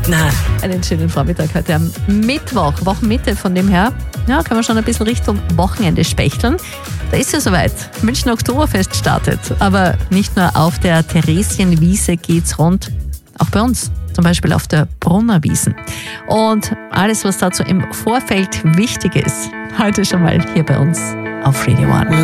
Einen schönen Vormittag heute am Mittwoch, Wochenmitte. Von dem her, ja, können wir schon ein bisschen Richtung Wochenende spechteln. Da ist ja soweit. München Oktoberfest startet. Aber nicht nur auf der Theresienwiese geht's rund, auch bei uns. Zum Beispiel auf der Brunnerwiesen. Und alles, was dazu im Vorfeld wichtig ist, heute schon mal hier bei uns auf Radio One.